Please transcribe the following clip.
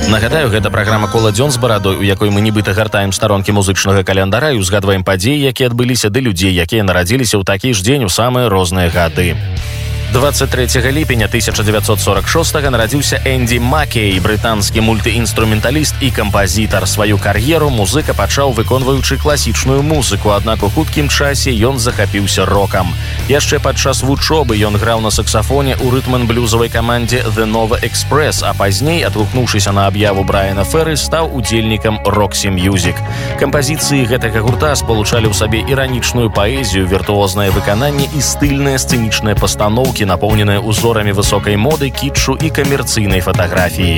Нагадаю, гэта праграма «Кола дзён з барадой», у якой мы нібыта гартаем старонкі музычнага календара і узгадваем падзеі, якія адбыліся, ды людзей, якія нарадзіліся ў такі ж дзень у самыя розныя гады. 23 ліпеня 1946 нарадзіўся Энді Маккей, брытанскі мультыінструменталіст і кампазітар. Сваю кар'еру музыка пачаў выконваючы класічную музыку, аднак у хуткім часе ён захапіўся рокам. Яшчэ падчас вучобы ён граў на саксафоне ў рытм-н-блюзавай камандзе The Nova Express, а пазней, адгукнуўшыся на аб'яву Брайана Ферры, стаў удзельнікам Roxy Music. Кампазіцыі гэтага гурта спалучалі ў сабе іранічную паэзію, віртуознае выкананне і стыльныя сцэнічныя пастаноўкі, напоўненыя узорамі высокай моды, кітшу і камерцыйнай фатаграфіі.